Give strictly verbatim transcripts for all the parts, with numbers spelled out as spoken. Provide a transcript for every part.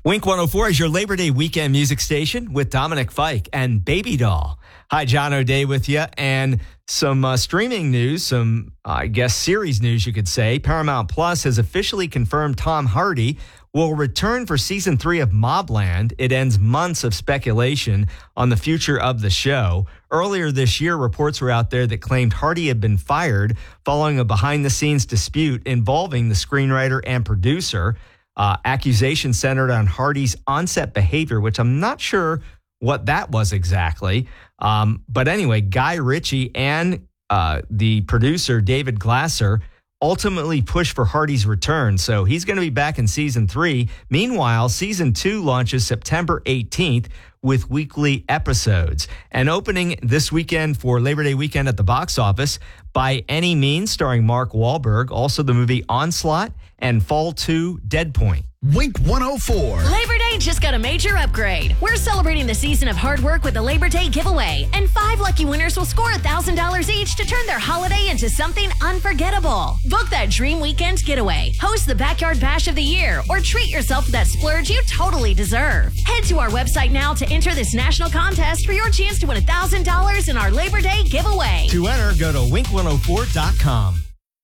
Wink one oh four is your Labor Day weekend music station with Dominic Fike and Baby Doll. Hi, John O'Day with you. And some uh, streaming news, some, uh, I guess, series news, you could say. Paramount Plus has officially confirmed Tom Hardy will return for season three of Mobland. It ends months of speculation on the future of the show. Earlier this year, reports were out there that claimed Hardy had been fired following a behind-the-scenes dispute involving the screenwriter and producer. Uh, accusations centered on Hardy's on-set behavior, which I'm not sure what that was exactly. Um, but anyway, Guy Ritchie and uh, the producer, David Glasser, ultimately pushed for Hardy's return. So he's going to be back in season three. Meanwhile, season two launches September eighteenth with weekly episodes. And opening this weekend for Labor Day weekend at the box office, By Any Means, starring Mark Wahlberg. Also the movie Onslaught and Fall two, Dead Point. Wink one oh four. Labor Day just got a major upgrade. We're celebrating the season of hard work with the Labor Day giveaway, and five lucky winners will score one thousand dollars each to turn their holiday into something unforgettable. Book that dream weekend getaway, host the Backyard Bash of the Year, or treat yourself to that splurge you totally deserve. Head to our website now to enter this national contest for your chance to win one thousand dollars in our Labor Day giveaway. To enter, go to wink one oh four dot com.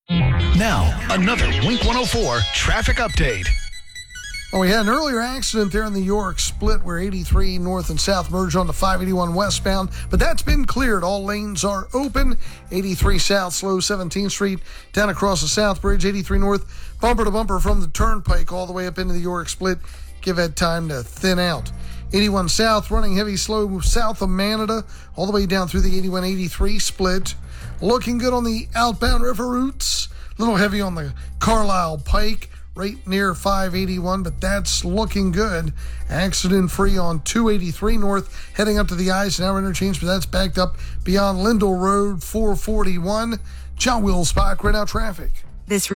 Now, another Wink one oh four traffic update. Well, we had an earlier accident there in the York split where eighty-three north and south merge onto five eighty-one westbound, but that's been cleared. All lanes are open. eighty-three south, slow seventeenth Street, down across the South Bridge, eighty-three north, bumper to bumper from the Turnpike all the way up into the York split. Give that time to thin out. eighty-one south, running heavy, slow south of Manada, all the way down through the eighty-one eighty-three split. Looking good on the outbound river routes. A little heavy on the Carlisle Pike, right near five eighty-one, but that's looking good. Accident-free on two eighty-three north, heading up to the Eisenhower interchange, but that's backed up beyond Lindell Road, four forty-one. John Wills Spot, right out traffic. This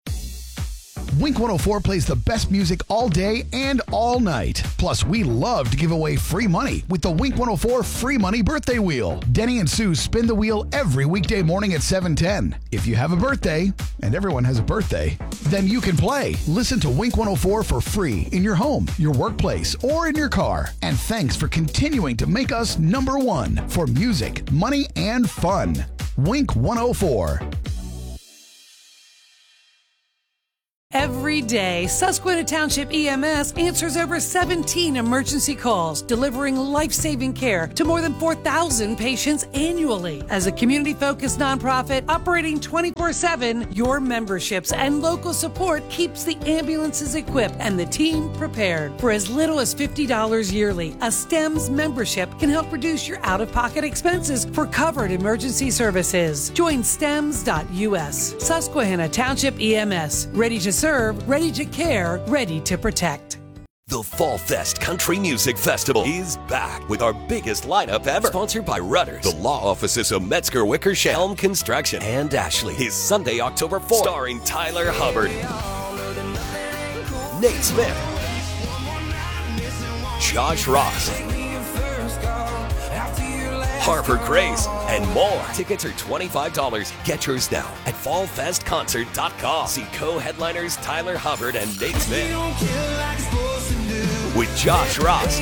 Wink one oh four plays the best music all day and all night. Plus, we love to give away free money with the Wink one oh four Free Money Birthday Wheel. Denny and Sue spin the wheel every weekday morning at seven ten. If you have a birthday, and everyone has a birthday, then you can play. Listen to Wink one oh four for free in your home, your workplace, or in your car. And thanks for continuing to make us number one for music, money, and fun. Wink one oh four. Every day, Susquehanna Township E M S answers over seventeen emergency calls, delivering life-saving care to more than four thousand patients annually. As a community-focused nonprofit operating twenty-four seven, your memberships and local support keeps the ambulances equipped and the team prepared. For as little as fifty dollars yearly, a STEMS membership can help reduce your out-of-pocket expenses for covered emergency services. Join stems dot U S. Susquehanna Township E M S, ready to serve, ready to care, ready to protect. The Fall Fest Country Music Festival is back with our biggest lineup ever. Sponsored by Rudders, the law offices of Metzger Wickersham, Helm Construction, and Ashley. Is Sunday, October fourth. Starring Tyler Hubbard, Nate Smith, Josh Ross, Harper Grace, and more. Tickets are twenty-five dollars. Get yours now at fall fest concert dot com. See co-headliners Tyler Hubbard and Nate Smith with Josh Ross,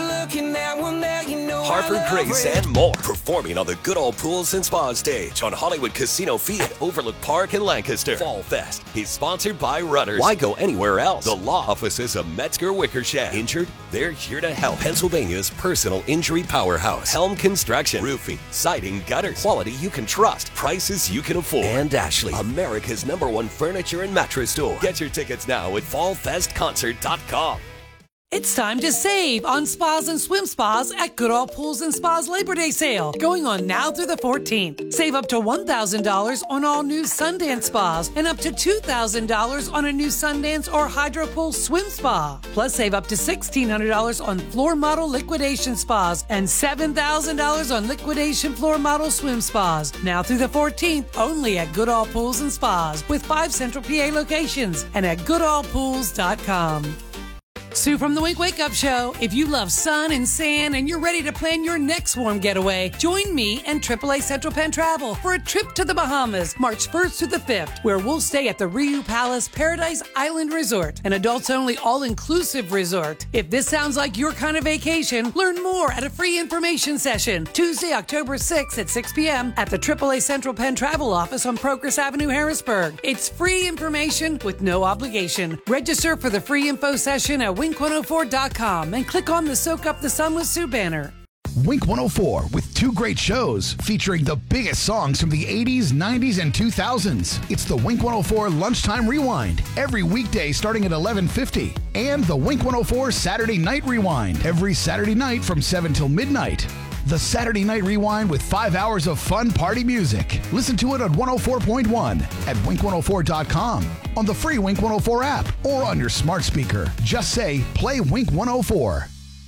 Harper Grace, and more. Performing on the Good Old Pools and Spa stage on Hollywood Casino Fee at Overlook Park in Lancaster. Fall Fest is sponsored by Rudders. Why go anywhere else? The law offices of Metzger Wickersham. Injured? They're here to help. Pennsylvania's personal injury powerhouse. Helm Construction. Roofing, siding, gutters. Quality you can trust. Prices you can afford. And Ashley, America's number one furniture and mattress store. Get your tickets now at fall fest concert dot com. It's time to save on spas and swim spas at Goodall Pools and Spas Labor Day sale, going on now through the fourteenth. Save up to one thousand dollars on all new Sundance spas and up to two thousand dollars on a new Sundance or Hydro Pool swim spa. Plus, save up to sixteen hundred dollars on floor model liquidation spas and seven thousand dollars on liquidation floor model swim spas. Now through the fourteenth, only at Goodall Pools and Spas with five Central P A locations and at goodall pools dot com. Sue from the Wink Wake Up Show. If you love sun and sand and you're ready to plan your next warm getaway, join me and triple A Central Penn Travel for a trip to the Bahamas, March first through the fifth, where we'll stay at the Riu Palace Paradise Island Resort, an adults-only all-inclusive resort. If this sounds like your kind of vacation, learn more at a free information session Tuesday, October sixth at six p.m. at the triple A Central Penn Travel office on Progress Avenue, Harrisburg. It's free information with no obligation. Register for the free info session at wink one oh four dot com and click on the Soak Up the Sun with Sue banner. Wink one oh four with two great shows featuring the biggest songs from the eighties, nineties, and two thousands. It's the Wink one oh four Lunchtime Rewind every weekday starting at eleven fifty, and the Wink one oh four Saturday Night Rewind every Saturday night from seven till midnight. The Saturday Night Rewind with five hours of fun party music. Listen to it on one oh four point one at wink one oh four dot com, on the free Wink one oh four app, or on your smart speaker. Just say, play Wink one oh four.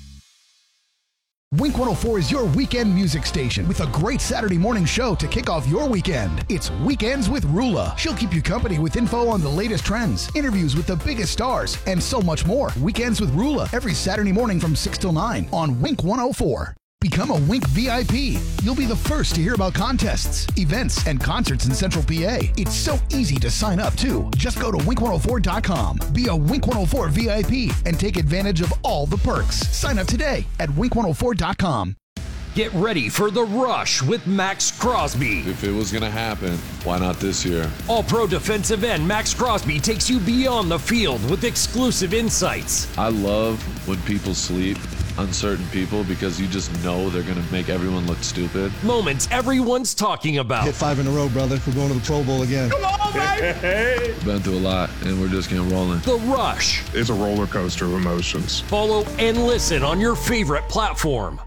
Wink one oh four is your weekend music station with a great Saturday morning show to kick off your weekend. It's Weekends with Rula. She'll keep you company with info on the latest trends, interviews with the biggest stars, and so much more. Weekends with Rula every Saturday morning from six till nine on Wink one oh four. Become a Wink V I P. You'll be the first to hear about contests, events, and concerts in Central P A. It's so easy to sign up, too. Just go to wink one oh four dot com. Be a Wink one oh four V I P and take advantage of all the perks. Sign up today at wink one oh four dot com. Get ready for The Rush with Max Crosby. If it was going to happen, why not this year? All-pro defensive end Max Crosby takes you beyond the field with exclusive insights. I love when people sleep on certain people because you just know they're going to make everyone look stupid. Moments everyone's talking about. Hit five in a row, brother. We're going to the Pro Bowl again. Come on, baby! Been through a lot, and we're just getting rolling. The Rush. It's a roller coaster of emotions. Follow and listen on your favorite platform.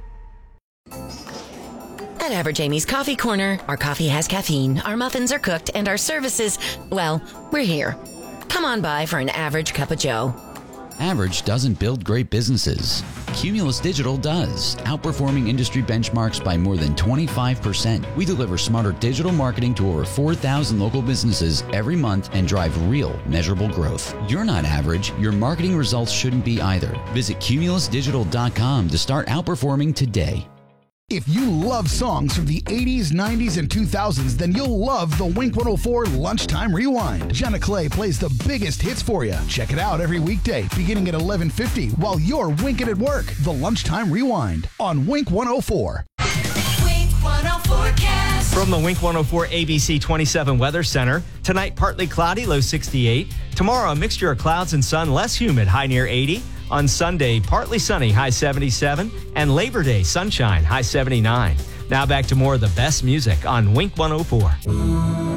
At Average Amy's Coffee Corner, our coffee has caffeine, our muffins are cooked, and our services, well, we're here. Come on by for an average cup of joe. Average doesn't build great businesses. Cumulus Digital does, outperforming industry benchmarks by more than twenty-five percent. We deliver smarter digital marketing to over four thousand local businesses every month and drive real, measurable growth. You're not average. Your marketing results shouldn't be either. Visit cumulus digital dot com to start outperforming today. If you love songs from the eighties, nineties, and two thousands, then you'll love the Wink one oh four Lunchtime Rewind. Jenna Clay plays the biggest hits for you. Check it out every weekday, beginning at eleven fifty, while you're winking at work. The Lunchtime Rewind on Wink one oh four. Wink one oh four cast. From the Wink one oh four A B C twenty-seven Weather Center, tonight partly cloudy, low sixty-eight. Tomorrow, a mixture of clouds and sun, less humid, high near eighty. On Sunday, partly sunny, high seventy-seven. And Labor Day, sunshine, high seventy-nine. Now back to more of the best music on Wink one oh four.